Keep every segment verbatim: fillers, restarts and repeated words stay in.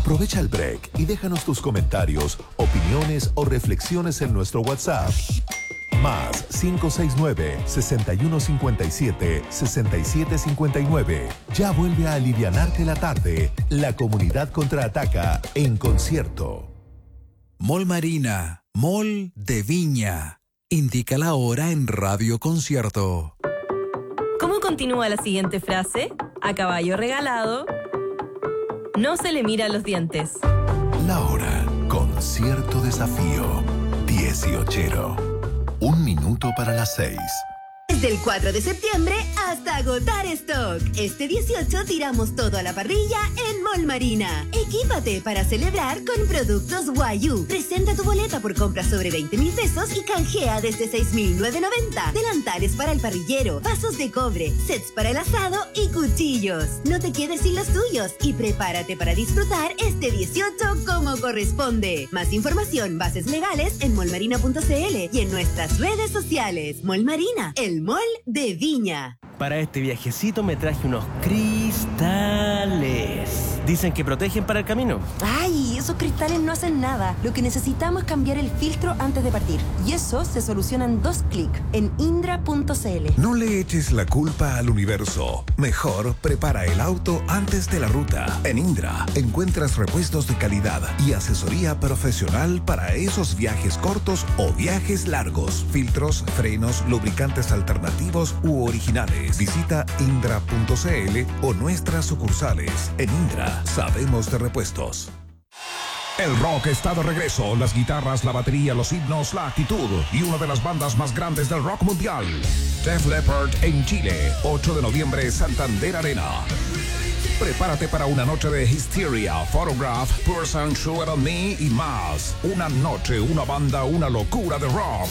Aprovecha el break y déjanos tus comentarios, opiniones o reflexiones en nuestro WhatsApp. Más cinco seis nueve, seis uno cinco siete, seis siete cinco nueve. Ya vuelve a alivianarte la tarde. La comunidad contraataca en concierto. Mall Marina, Mall de Viña. Indica la hora en Radio Concierto. ¿Cómo continúa la siguiente frase? A caballo regalado, no se le mira los dientes. La hora con cierto desafío. dieciochero. Un minuto para las seis. Desde el cuatro de septiembre hasta agotar stock. Este dieciocho tiramos todo a la parrilla en Mall Marina. Equípate para celebrar con productos Wayuu. Presenta tu boleta por compras sobre veinte mil pesos y canjea desde seis mil novecientos noventa. Delantales para el parrillero, vasos de cobre, sets para el asado y cuchillos. No te quedes sin los tuyos y prepárate para disfrutar este dieciocho como corresponde. Más información, bases legales en mallmarina punto cl y en nuestras redes sociales. Mall Marina, el Mall de Viña. Para este viajecito me traje unos cristales. Dicen que protegen para el camino. Ay, esos cristales no hacen nada. Lo que necesitamos es cambiar el filtro antes de partir. Y eso se soluciona en dos clics en indra punto cl. No le eches la culpa al universo. Mejor prepara el auto antes de la ruta. En Indra encuentras repuestos de calidad y asesoría profesional para esos viajes cortos o viajes largos. Filtros, frenos, lubricantes alternativos u originales. Visita indra punto cl o nuestras sucursales. En Indra sabemos de repuestos. El rock está de regreso. Las guitarras, la batería, los himnos, la actitud y una de las bandas más grandes del rock mundial. Def Leppard en Chile, ocho de noviembre, Santander Arena. Prepárate para una noche de Hysteria, Photograph, Person, Shoot on Me y más. Una noche, una banda, una locura de rock.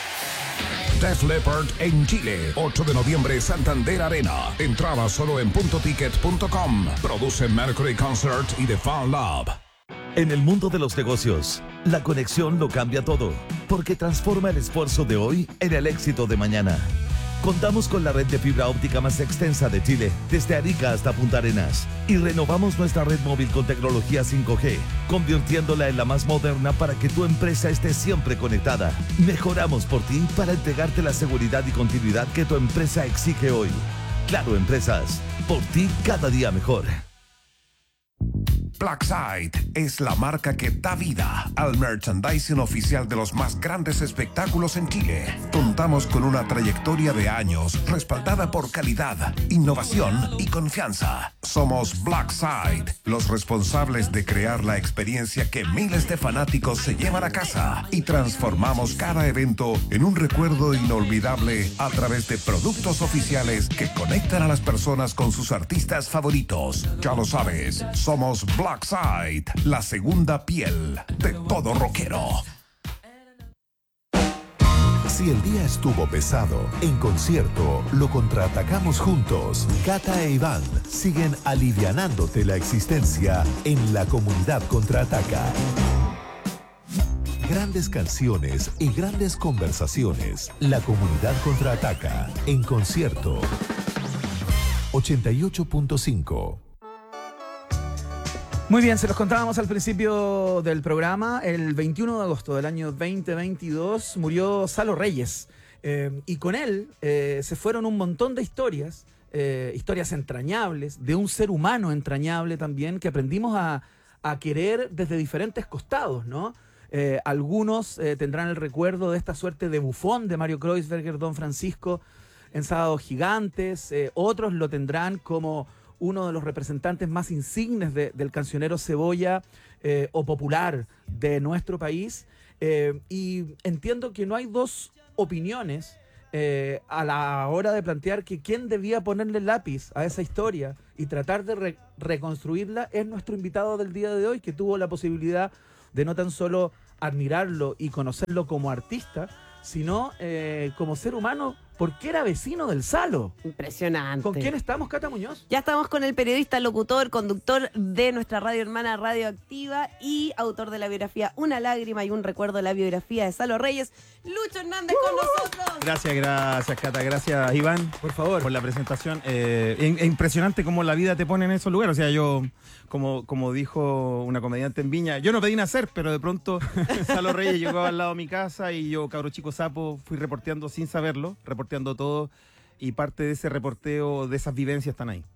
Def Leppard en Chile, ocho de noviembre, Santander Arena. Entrada solo en punto ticket punto com. Produce Mercury Concert y The Fan Lab. En el mundo de los negocios, la conexión lo cambia todo, porque transforma el esfuerzo de hoy en el éxito de mañana. Contamos con la red de fibra óptica más extensa de Chile, desde Arica hasta Punta Arenas, y renovamos nuestra red móvil con tecnología cinco G, convirtiéndola en la más moderna para que tu empresa esté siempre conectada. Mejoramos por ti para entregarte la seguridad y continuidad que tu empresa exige hoy. Claro Empresas, por ti cada día mejor. Blackside es la marca que da vida al merchandising oficial de los más grandes espectáculos en Chile. Contamos con una trayectoria de años respaldada por calidad, innovación y confianza. Somos Blackside, los responsables de crear la experiencia que miles de fanáticos se llevan a casa, y transformamos cada evento en un recuerdo inolvidable a través de productos oficiales que conectan a las personas con sus artistas favoritos. Ya lo sabes, somos Blackside. Blackside, la segunda piel de todo rockero. Si el día estuvo pesado, en concierto lo contraatacamos juntos. Cata e Iván siguen alivianándote la existencia en la comunidad contraataca. Grandes canciones y grandes conversaciones. La comunidad contraataca en concierto. ochenta y ocho punto cinco. Muy bien, se los contábamos al principio del programa. El veintiuno de agosto del año veinte veintidós murió Salo Reyes. Eh, y con él eh, se fueron un montón de historias, eh, historias entrañables, de un ser humano entrañable también, que aprendimos a, a querer desde diferentes costados, ¿no? Eh, algunos eh, tendrán el recuerdo de esta suerte de bufón de Mario Kreuzberger, Don Francisco, en Sábados Gigantes. Eh, otros lo tendrán como uno de los representantes más insignes de, del cancionero cebolla eh, o popular de nuestro país. Eh, y entiendo que no hay dos opiniones eh, a la hora de plantear que quién debía ponerle lápiz a esa historia y tratar de re- reconstruirla es nuestro invitado del día de hoy, que tuvo la posibilidad de no tan solo admirarlo y conocerlo como artista, sino eh, como ser humano porque era vecino del Salo. Impresionante. ¿Con quién estamos, Cata Muñoz? Ya estamos con el periodista, locutor, conductor de nuestra radio hermana Radioactiva y autor de la biografía Una lágrima y un recuerdo, la biografía de Salo Reyes, Lucho Hernández con nosotros. Gracias, gracias, Cata. Gracias, Iván. Por favor. Por la presentación. Eh, es impresionante cómo la vida te pone en esos lugares. O sea, yo, como, como dijo una comediante en Viña, yo no pedí nacer, pero de pronto Salo Reyes llegó al lado de mi casa y yo, cabro chico sapo, fui reporteando sin saberlo, reporteando todo, y parte de ese reporteo, de esas vivencias están ahí.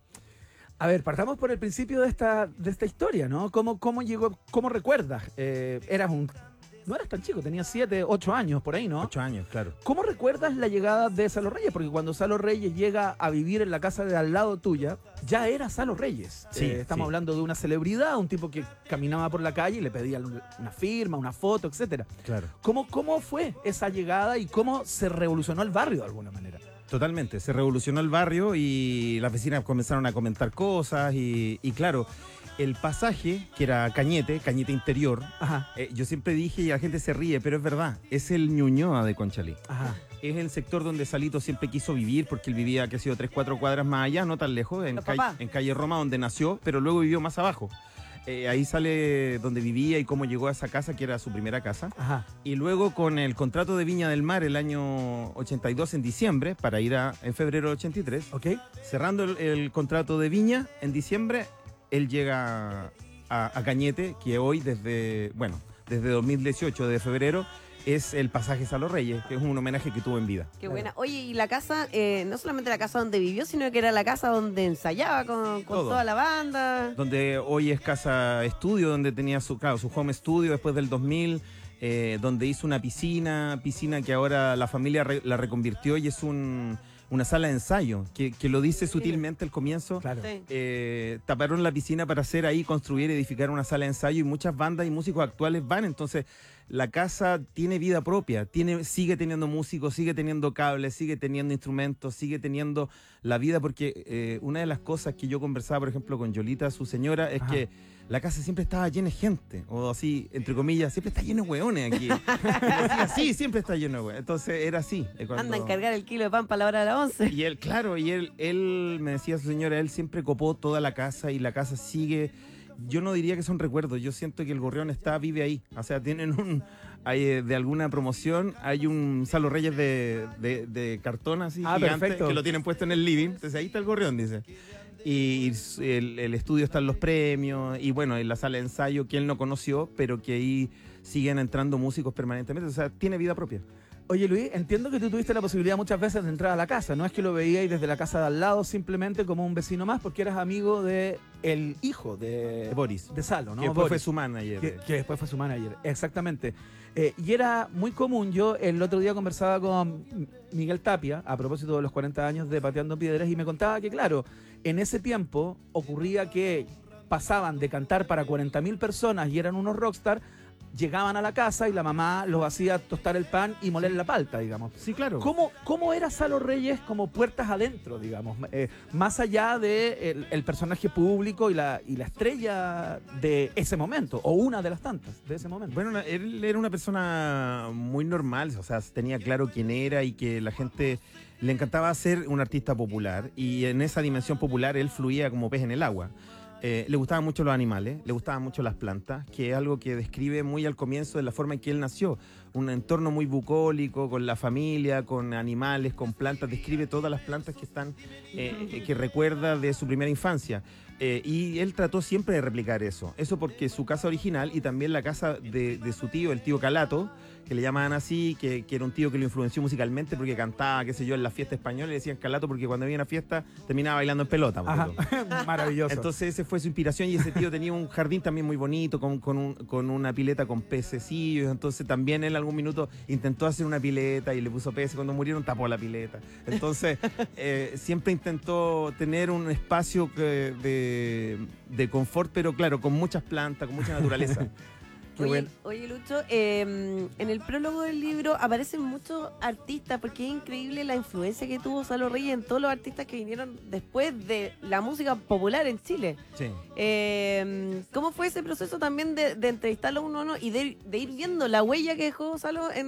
A ver, partamos por el principio de esta, de esta historia, ¿no? ¿Cómo, cómo llegó, cómo recuerdas? Eh, eras un... No eras tan chico, tenías siete, ocho años, por ahí, ¿no? Ocho años, claro. ¿Cómo recuerdas la llegada de Salo Reyes? Porque cuando Salo Reyes llega a vivir en la casa de al lado tuya, ya era Salo Reyes. Sí, eh, estamos sí. hablando de una celebridad, un tipo que caminaba por la calle y le pedía una firma, una foto, etcétera. Claro. ¿Cómo, cómo fue esa llegada y cómo se revolucionó el barrio de alguna manera? Totalmente, se revolucionó el barrio y las vecinas comenzaron a comentar cosas y, y claro, el pasaje, que era Cañete, Cañete Interior, Ajá. Eh, yo siempre dije y la gente se ríe, pero es verdad, es el Ñuñoa de Conchalí. Ajá. Es el sector donde Salito siempre quiso vivir porque él vivía, que ha sido tres, cuatro cuadras más allá, no tan lejos, en, calle, en calle Roma, donde nació, pero luego vivió más abajo. Eh, ahí sale donde vivía y cómo llegó a esa casa, que era su primera casa. Ajá. Y luego con el contrato de Viña del Mar el año ochenta y dos en diciembre, para ir a, en febrero del ochenta y tres, Ok. cerrando el, el contrato de Viña en diciembre, él llega a, a Cañete, que hoy desde, bueno, desde dos mil dieciocho, de febrero, es el pasaje Salo Reyes, que es un homenaje que tuvo en vida. Qué buena. Oye, y la casa, eh, no solamente la casa donde vivió, sino que era la casa donde ensayaba con, con Todo. toda la banda. Donde hoy es casa estudio, donde tenía su, claro, su home studio después del dos mil, eh, donde hizo una piscina, piscina que ahora la familia re, la reconvirtió y es un... una sala de ensayo, que, que lo dice sutilmente al comienzo. Claro. Sí. Eh, taparon la piscina para hacer ahí, construir, edificar una sala de ensayo y muchas bandas y músicos actuales van. Entonces, la casa tiene vida propia, tiene, sigue teniendo músicos, sigue teniendo cables, sigue teniendo instrumentos, sigue teniendo la vida, porque eh, una de las cosas que yo conversaba, por ejemplo, con Yolita, su señora, es Ajá. que la casa siempre estaba llena de gente, o así, entre comillas, siempre está lleno de hueones aquí. Sí, siempre está lleno de hueones. Entonces era así. eh, cuando- Anda a encargar el kilo de pan para la hora de las once. Y él, claro, y él, él me decía su señora, él siempre copó toda la casa y la casa sigue. Yo no diría que son recuerdos, yo siento que el gorrión está, vive ahí. O sea, tienen un, hay, eh, de alguna promoción, hay un Salo Reyes de, de, de cartón así, Ah, gigante, perfecto. que lo tienen puesto en el living. Entonces ahí está el gorrión, dice. Y el, el estudio están los premios, y bueno, en la sala de ensayo que él no conoció, pero que ahí siguen entrando músicos permanentemente. O sea, tiene vida propia. Oye, Luis, entiendo que tú tuviste la posibilidad muchas veces de entrar a la casa. No es que lo veíais desde la casa de al lado simplemente como un vecino más, porque eras amigo de el hijo de, De Boris. de Salo, ¿no? Que después Boris. fue su manager. Que, que después fue su manager, exactamente. Eh, y era muy común, yo el otro día conversaba con Miguel Tapia, a propósito de los cuarenta años de Pateando Piedras, y me contaba que, claro, en ese tiempo ocurría que pasaban de cantar para cuarenta mil personas y eran unos rockstar, llegaban a la casa y la mamá los hacía tostar el pan y moler la palta, digamos. Sí, claro. ¿Cómo, cómo era Salo Reyes como puertas adentro, digamos? Eh, más allá de el, el personaje público y la, y la estrella de ese momento, o una de las tantas de ese momento. Bueno, él era una persona muy normal, o sea, tenía claro quién era y que la gente le encantaba ser un artista popular, y en esa dimensión popular él fluía como pez en el agua. Eh, le gustaban mucho los animales, le gustaban mucho las plantas, que es algo que describe muy al comienzo de la forma en que él nació. Un entorno muy bucólico, con la familia, con animales, con plantas, describe todas las plantas que están, eh, que recuerda de su primera infancia. Eh, y él trató siempre de replicar eso. Eso porque su casa original y también la casa de, de su tío, el tío Calato, que le llamaban así, que, que era un tío que lo influenció musicalmente porque cantaba, qué sé yo, en la fiesta española, le decían Calato porque cuando había una fiesta terminaba bailando en pelota. Ajá. Maravilloso. Entonces ese fue su inspiración, y ese tío tenía un jardín también muy bonito, con, con, un, con una pileta con pececillos. Entonces también él en algún minuto intentó hacer una pileta y le puso peces. Cuando murieron tapó la pileta. Entonces eh, siempre intentó tener un espacio que, de, de confort, pero claro, con muchas plantas, con mucha naturaleza. Qué Oye, bueno. oye, Lucho, eh, en el prólogo del libro aparecen muchos artistas, porque es increíble la influencia que tuvo Salo Reyes en todos los artistas que vinieron después de la música popular en Chile. Sí. Eh, ¿Cómo fue ese proceso también de, de entrevistarlo uno a uno y de, de ir viendo la huella que dejó Salo en